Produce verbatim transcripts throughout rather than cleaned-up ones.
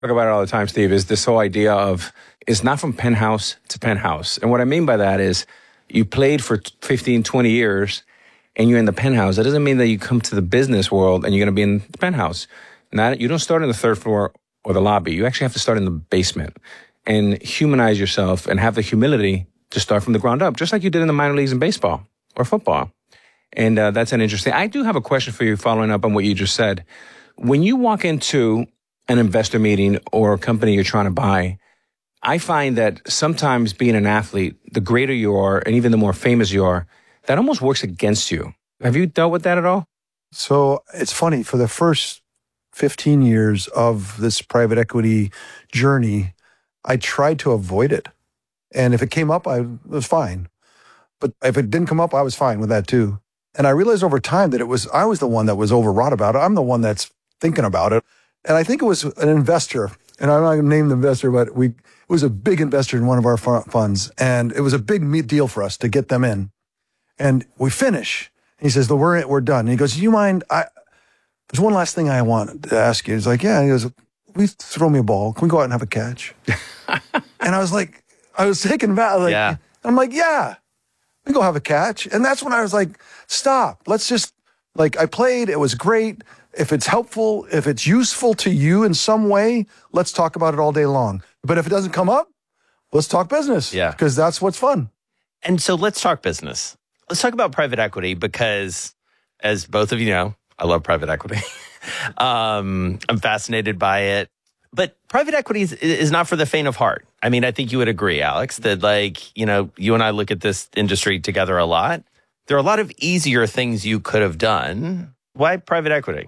talk about it all the time, Steve, is this whole idea of it's not from penthouse to penthouse. And what I mean by that is you played for fifteen, twenty years and you're in the penthouse. That doesn't mean that you come to the business world and you're going to be in the penthouse. Not, you don't start on the third floor or the lobby. You actually have to start in the basement and humanize yourself and have the humility to start from the ground up, just like you did in the minor leagues in baseball or football. And uh, that's an interesting. I do have a question for you following up on what you just said. When you walk into an investor meeting or a company you're trying to buy, I find that sometimes being an athlete, the greater you are and even the more famous you are, that almost works against you. Have you dealt with that at all? So it's funny. For the first fifteen years of this private equity journey, I tried to avoid it. And if it came up, I it was fine. But if it didn't come up, I was fine with that too. And I realized over time that it was I was the one that was overwrought about it. I'm the one that's thinking about it. And I think it was an investor, and I'm not going to name the investor, but we it was a big investor in one of our funds. And it was a big deal for us to get them in. And we finish. He says, we're, we're done. And he goes, do you mind? I, there's one last thing I want to ask you. He's like, yeah. He goes, will you throw me a ball? Can we go out and have a catch? And I was like, I was taken back. Like, yeah. I'm like, yeah, we go have a catch. And that's when I was like, stop. Let's just, like, I played. It was great. If it's helpful, if it's useful to you in some way, let's talk about it all day long. But if it doesn't come up, let's talk business. Yeah. Because that's what's fun. And so let's talk business. Let's talk about private equity because, as both of you know, I love private equity. um, I'm fascinated by it. But private equity is, is not for the faint of heart. I mean, I think you would agree, Alex, that like, you know, you and I look at this industry together a lot. There are a lot of easier things you could have done. Why private equity?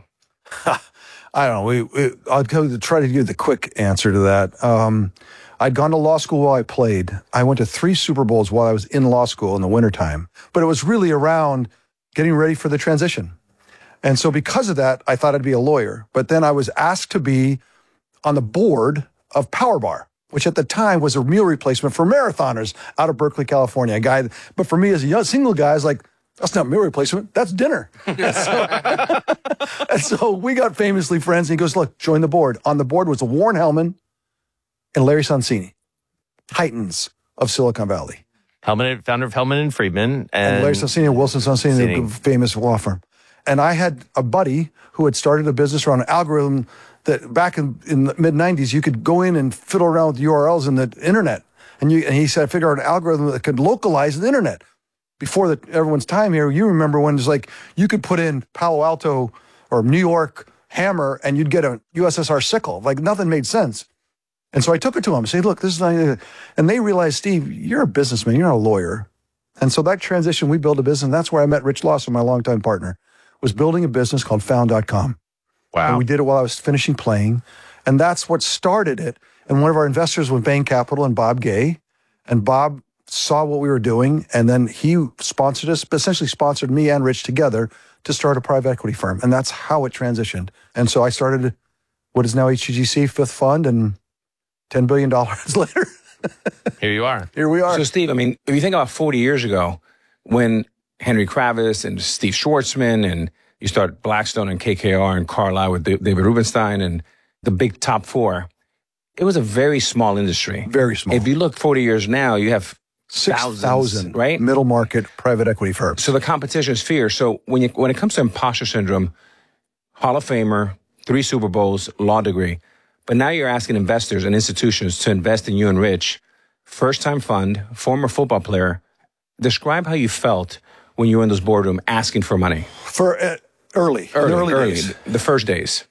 I don't know. We, we, I'll try to give the quick answer to that. Um, I'd gone to law school while I played. I went to three Super Bowls while I was in law school in the wintertime. But it was really around getting ready for the transition. And so because of that, I thought I'd be a lawyer. But then I was asked to be on the board of Power Bar, which at the time was a meal replacement for marathoners out of Berkeley, California. A guy, but for me as a young, single guy, I was like, that's not meal replacement, that's dinner. so, and so we got famously friends, and he goes, look, join the board. On the board was a Warren Hellman and Larry Sonsini, titans of Silicon Valley. Hellman, founder of Hellman and Friedman. And, and Larry Sonsini and Wilson Sonsini, the famous law firm. And I had a buddy who had started a business around an algorithm that back in, in the mid nineties, you could go in and fiddle around with U R Ls in the internet. And, you, and he said, figure out an algorithm that could localize the internet. Before the, everyone's time here, you remember when it's like you could put in Palo Alto or New York Hammer and you'd get a U S S R sickle. Like nothing made sense. And so I took it to them and said, look, this is not, and they realized, Steve, you're a businessman, you're not a lawyer. And so that transition, we built a business, and that's where I met Rich Lawson, my longtime partner, was building a business called Found dot com. Wow. And we did it while I was finishing playing. And that's what started it. And one of our investors was Bain Capital and Bob Gay. And Bob saw what we were doing, and then he sponsored us, essentially sponsored me and Rich together to start a private equity firm. And that's how it transitioned. And so I started what is now H G G C, fifth fund, and ten billion dollars later. Here you are. Here we are. So, Steve, I mean, if you think about forty years ago, when Henry Kravis and Steve Schwartzman, and you start Blackstone and K K R and Carlyle with David Rubenstein and the big top four, it was a very small industry. Very small. If you look forty years now, you have six thousand right? middle market private equity firms. So the competition is fierce. So when you when it comes to imposter syndrome, Hall of Famer, three Super Bowls, law degree, but now you're asking investors and institutions to invest in you and Rich, first-time fund, former football player. Describe how you felt when you were in this boardroom asking for money. For uh, early, early, in the early, early days. The first days.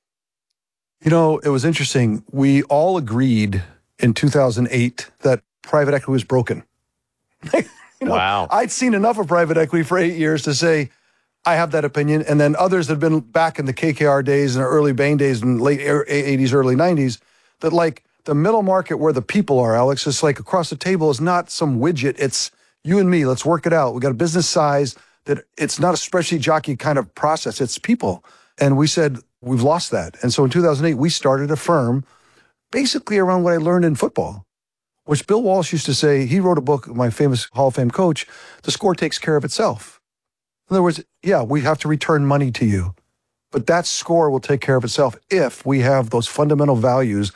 You know, it was interesting. We all agreed in two thousand eight that private equity was broken. you know, wow. I'd seen enough of private equity for eight years to say, I have that opinion. And then others had been back in the K K R days and early Bain days in late eighties, early nineties, that like the middle market where the people are, Alex, it's like across the table is not some widget. It's you and me. Let's work it out. We got a business size that it's not a spreadsheet jockey kind of process. It's people. And we said, we've lost that. And so in two thousand eight, we started a firm basically around what I learned in football, which Bill Walsh used to say. He wrote a book, my famous Hall of Fame coach, the score takes care of itself. In other words, yeah, we have to return money to you. But that score will take care of itself if we have those fundamental values